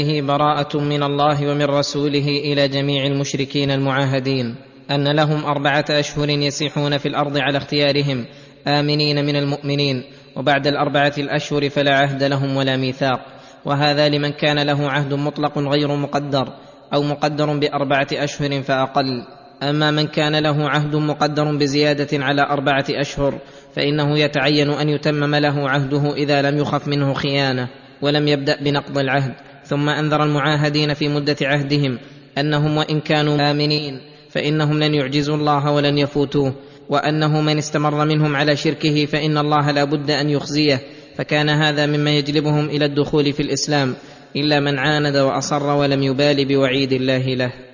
براءة من الله ومن رسوله إلى جميع المشركين المعاهدين أن لهم 4 أشهر يسيحون في الأرض على اختيارهم آمنين من المؤمنين، وبعد 4 الأشهر فلا عهد لهم ولا ميثاق. وهذا لمن كان له عهد مطلق غير مقدر أو مقدر ب4 أشهر فأقل. أما من كان له عهد مقدر بزيادة على 4 أشهر فإنه يتعين أن يتمم له عهده إذا لم يخف منه خيانة ولم يبدأ بنقض العهد. ثم أنذر المعاهدين في مدة عهدهم أنهم وإن كانوا آمنين فإنهم لن يعجزوا الله ولن يفوتوه، وأنه من استمر منهم على شركه فإن الله لا بد أن يخزيه. فكان هذا مما يجلبهم إلى الدخول في الإسلام إلا من عاند وأصر ولم يبال بوعيد الله له.